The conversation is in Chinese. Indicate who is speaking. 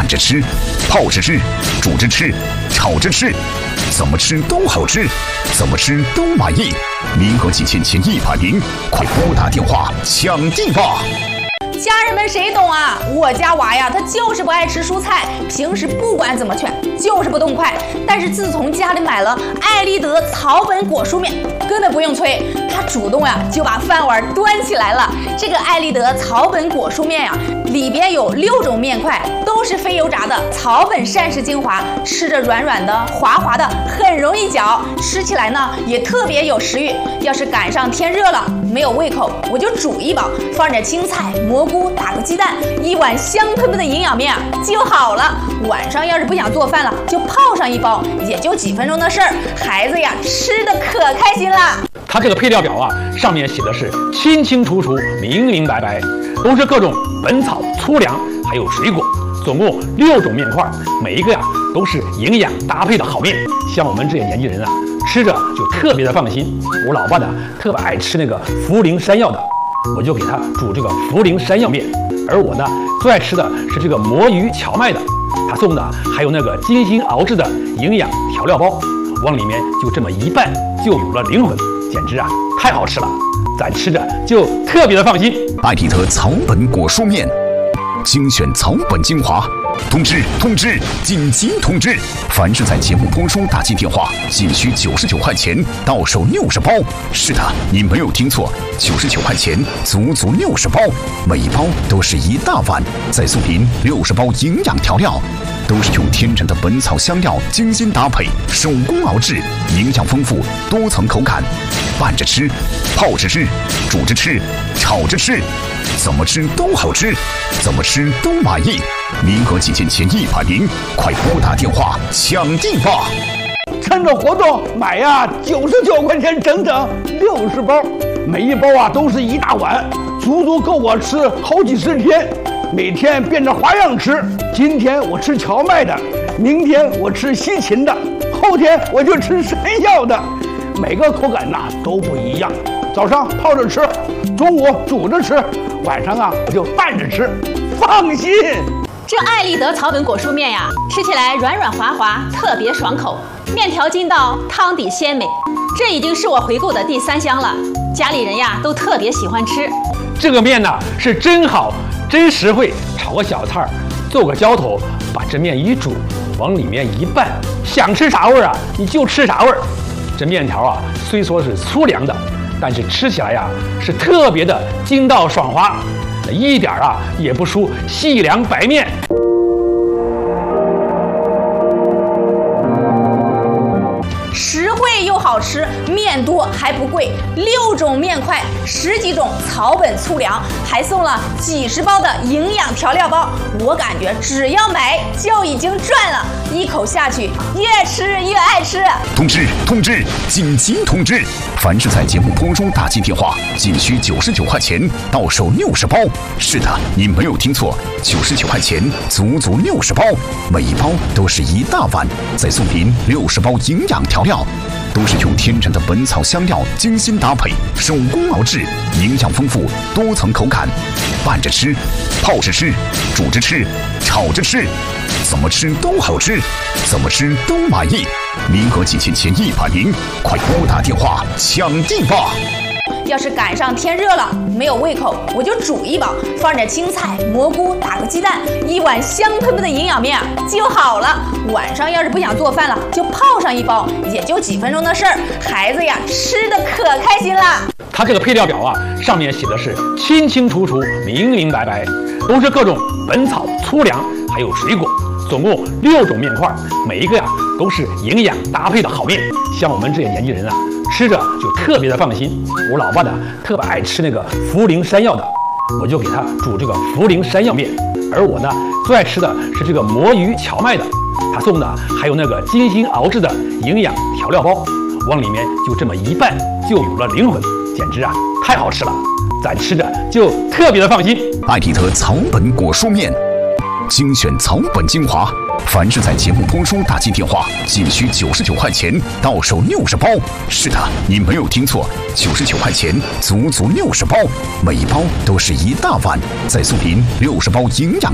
Speaker 1: 拌着吃，泡着吃，煮着吃，炒着吃，怎么吃都好吃，怎么吃都满意。名额仅限前100名，快拨打电话抢地吧！
Speaker 2: 家人们谁懂啊？我家娃呀，他就是不爱吃蔬菜，平时不管怎么劝，就是不动筷。但是自从家里买了艾立德草本果蔬面，根本不用催，他主动呀就把饭碗端起来了。这个艾立德草本果蔬面呀，里边有6种面块，都是非油炸的草本膳食精华，吃着软软的、滑滑的，很容易嚼，吃起来呢也特别有食欲。要是赶上天热了，没有胃口，我就煮一包，放点青菜、蘑菇，打个鸡蛋，一碗香喷喷的营养面就好了。晚上要是不想做饭了，就泡上一包，也就几分钟的事儿，孩子呀吃的可开心了。
Speaker 3: 它这个配料表啊，上面写的是清清楚楚、明明白白，都是各种本草、粗粮，还有水果，总共6种面块，每一个呀都是营养搭配的好面。像我们这些年轻人啊，吃着就特别的放心。我老爸呢特别爱吃那个茯苓山药的，我就给他煮这个茯苓山药面。而我呢最爱吃的是这个魔芋荞麦的，他送的还有那个精心熬制的营养调料包，往里面就这么一拌，就有了灵魂，简直啊太好吃了，咱吃着就特别的放心。
Speaker 1: 艾立德草本果蔬面，精选草本精华。通知！紧急通知！凡是在节目播出打进电话，仅需99块钱，到手60包。是的，你没有听错，99块钱，足足60包，每一包都是一大碗，再送您60包营养调料，都是用天然的本草香料精心搭配，手工熬制，营养丰富，多层口感。拌着吃，泡着吃，煮着吃，炒着吃，怎么吃都好吃，怎么吃都满意。名额仅限前100名，快拨打电话抢地吧！
Speaker 4: 趁着活动买呀，99块钱整整60包，每一包啊都是一大碗，足足够我吃好几十天。每天变着花样吃，今天我吃荞麦的，明天我吃西芹的，后天我就吃山药的，每个口感呐都不一样。早上泡着吃，中午煮着吃，晚上啊我就拌着吃，放心。
Speaker 5: 这艾立德草本果蔬面呀，吃起来软软滑滑，特别爽口，面条筋道，汤底鲜美。这已经是我回购的第3箱了，家里人呀都特别喜欢吃。
Speaker 3: 这个面呢是真好，真实惠，炒个小菜儿，做个浇头，把这面一煮，往里面一拌，想吃啥味儿啊你就吃啥味儿。这面条啊虽说是粗粮的，但是吃起来呀是特别的筋道爽滑，一点啊也不输细粮白面。
Speaker 2: 实惠又好吃，面多还不贵，6种面块，10几种草本粗粮，还送了几十包的营养调料包。我感觉只要买就已经赚了，一口下去越吃越爱吃。
Speaker 1: 通知！紧急通知！凡是在节目播出打进电话，仅需99块钱，到手60包。是的，你没有听错，99块钱，足足60包，每一包都是一大碗，再送您60包营养调料，都是用天然的本草香料精心搭配，手工熬制，营养丰富，多层口感。拌着吃，泡着吃，煮着吃，炒着吃，怎么吃都好吃，怎么吃都满意。名额仅限前100名，快拨打电话抢地吧！
Speaker 2: 要是赶上天热了，没有胃口，我就煮一包，放点青菜、蘑菇，打个鸡蛋，一碗香喷喷的营养面就好了。晚上要是不想做饭了，就泡上一包，也就几分钟的事儿，孩子呀吃的可开心了。
Speaker 3: 它这个配料表啊，上面写的是清清楚楚、明明白白，都是各种本草、粗粮，还有水果，总共6种面块，每一个呀都是营养搭配的好面。像我们这些年轻人啊，吃着就特别的放心。我老爸呢特别爱吃那个茯苓山药的，我就给他煮这个茯苓山药面。而我呢最爱吃的是这个魔芋荞麦的，他送的还有那个精心熬制的营养调料包，往里面就这么一拌，就有了灵魂，简直啊太好吃了，咱吃着就特别的放心。
Speaker 1: 艾立德草本果蔬面，精选草本精华。凡是在节目播出打进电话，仅需99块钱，到手60包。是的，你没有听错，99块钱，足足60包，每一包都是一大碗，再送您60包营养